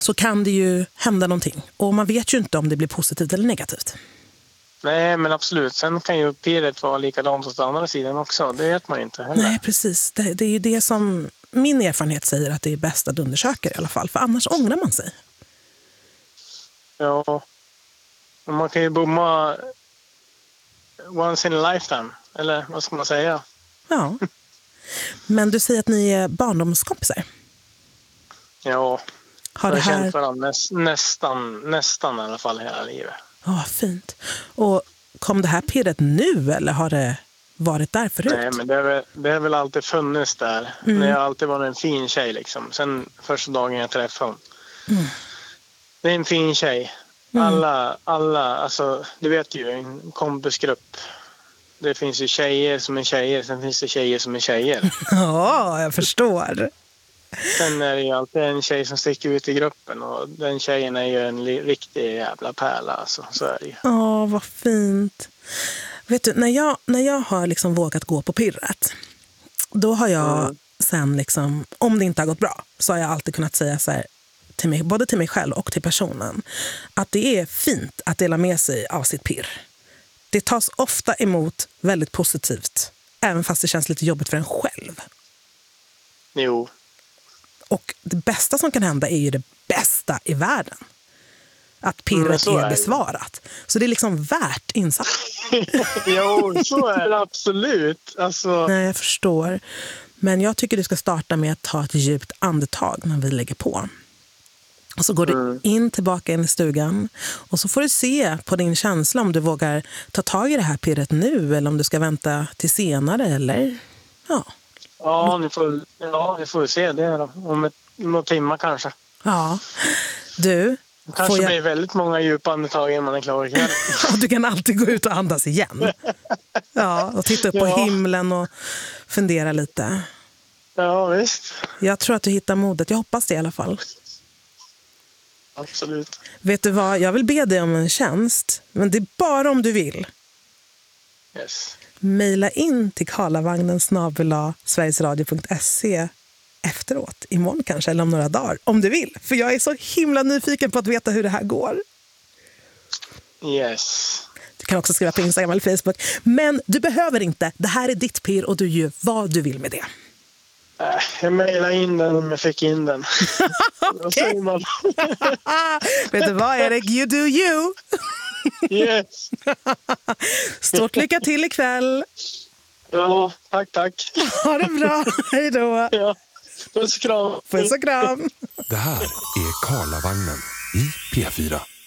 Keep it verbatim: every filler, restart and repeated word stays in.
så kan det ju hända någonting. Och man vet ju inte om det blir positivt eller negativt. Nej, men absolut. Sen kan ju pirret vara likadant åt andra sidan också. Det vet man ju inte heller. Nej, precis. Det, det är ju det som min erfarenhet säger att det är bäst att undersöka i alla fall. För annars ångrar man sig. Ja. Man kan ju bomma once in a lifetime. Eller vad ska man säga? Ja. Men du säger att ni är barndomskompisar. Ja. Har jag det har här... känt varandra näs, nästan, nästan i alla fall hela livet. Ja, fint. Och kom det här pirret nu eller har det varit där förut? Nej, men det är väl, det är väl alltid funnits där. Mm. Det har alltid varit en fin tjej liksom. Sen första dagen jag träffade hon. Mm. Det är en fin tjej. Mm. Alla, alla, alltså du vet ju, en kompisgrupp. Det finns ju tjejer som är tjejer, sen finns det tjejer som är tjejer. Ja, jag förstår. Sen är det ju alltid en tjej som sticker ut i gruppen och den tjejen är ju en li- riktig jävla pärla, alltså. Så är det ju. Ja, vad fint. Vet du, när jag, när jag har liksom vågat gå på pirret, då har jag mm. sen liksom, om det inte har gått bra, så har jag alltid kunnat säga så här, till mig, både till mig själv och till personen, att det är fint att dela med sig av sitt pirr. Det tas ofta emot väldigt positivt, även fast det känns lite jobbigt för en själv. Jo. Och det bästa som kan hända är ju det bästa i världen. Att pirret mm, är, är besvarat. Så det är liksom värt insats. Jo, så är det absolut. Alltså... Nej, jag förstår. Men jag tycker du ska starta med att ta ett djupt andetag när vi lägger på. Och så går du mm. in tillbaka in i stugan. Och så får du se på din känsla om du vågar ta tag i det här pirret nu. Eller om du ska vänta till senare. Eller ja. Ja, ni får, ja, vi får se det då. Om ett, några timmar kanske. Ja. Du, det kanske jag... blir väldigt många djupa andetag innan man är klar ikväll. Du kan alltid gå ut och andas igen. Ja, och titta upp på ja. himlen och fundera lite. Ja, visst. Jag tror att du hittar modet. Jag hoppas det i alla fall. Absolut. Vet du vad? Jag vill be dig om en tjänst. Men det är bara om du vill. Yes. Maila in till karlavagnen snabel-a sverigesradio punkt se efteråt, imorgon kanske, eller om några dagar, om du vill. För jag är så himla nyfiken på att veta hur det här går. Yes. Du kan också skriva på Instagram eller Facebook. Men du behöver inte. Det här är ditt pirr och du gör vad du vill med det. Äh, jag mejlade in den om jag fick in den. Vet du vad, Erik? You do you. Yes. Stort lycka till ikväll. Ja, tack, tack. Ha det bra. Hej då. Ja, puss och kram. Puss och kram. Det här är Karlavagnen i P fyra.